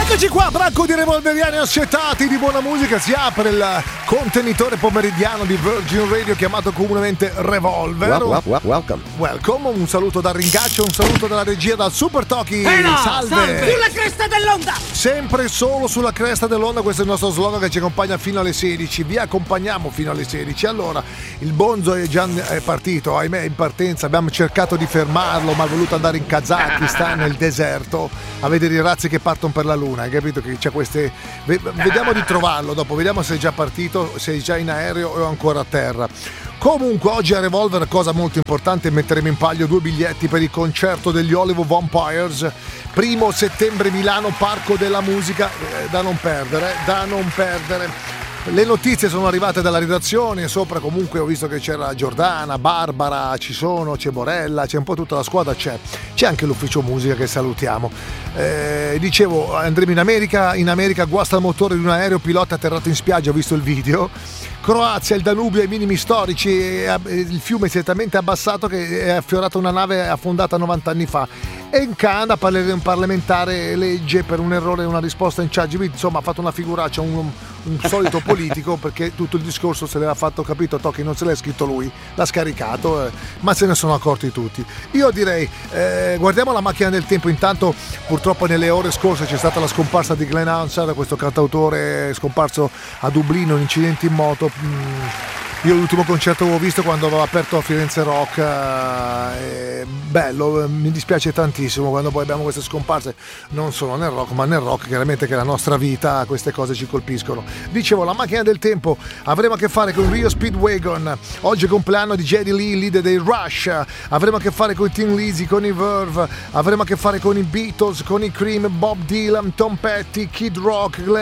Eccoci qua, bracco di revolveriani assiettati di buona musica. Si apre il contenitore pomeridiano di Virgin Radio chiamato comunemente Revolver. Welcome, un saluto dal Ringaccio, un saluto dalla regia, dal Super Toki. Salve! Sulla cresta dell'onda! Sempre solo sulla cresta dell'onda, questo è il nostro slogan che ci accompagna fino alle 16. Vi accompagniamo fino alle 16. Allora, il Bonzo è già partito, ahimè, in partenza. Abbiamo cercato di fermarlo, ma ha voluto andare in Kazakistan, nel deserto, a vedere i razzi che partono per la Luna. Hai capito che c'è queste. Vediamo di trovarlo dopo, vediamo se è già partito, se è già in aereo o ancora a terra. Comunque oggi a Revolver, cosa molto importante, metteremo in palio 2 biglietti per il concerto degli Hollywood Vampires, 1 settembre Milano, Parco della Musica, da non perdere. Le notizie sono arrivate dalla redazione, sopra comunque ho visto che c'era Giordana, Barbara, c'è Borella, c'è un po' tutta la squadra, c'è anche l'ufficio musica che salutiamo. Dicevo, andremo in America guasta il motore di un aereo, pilota atterrato in spiaggia, ho visto il video. Croazia, il Danubio ai minimi storici, il fiume si è talmente abbassato che è affiorata una nave affondata 90 anni fa. E in Canada un parlamentare legge per un errore una risposta in ChatGPT, insomma ha fatto una figuraccia, un solito politico, perché tutto il discorso se l'aveva fatto, capito, Tocchi non se l'ha scritto lui, l'ha scaricato, ma se ne sono accorti tutti. Io direi, guardiamo la macchina del tempo. Intanto purtroppo nelle ore scorse c'è stata la scomparsa di Glenn Hansard, questo cantautore scomparso a Dublino, un incidente in moto. Io l'ultimo concerto avevo visto quando aveva aperto a Firenze Rock, bello, mi dispiace tantissimo quando poi abbiamo queste scomparse, non solo nel rock, ma nel rock chiaramente, che è la nostra vita, queste cose ci colpiscono. Dicevo, la macchina del tempo, avremo a che fare con Rio Speedwagon, oggi è compleanno di Geddy Lee, leader dei Rush, avremo a che fare con i Thin Lizzy, con i Verve, avremo a che fare con i Beatles, con i Cream, Bob Dylan, Tom Petty, Kid Rock, Glenn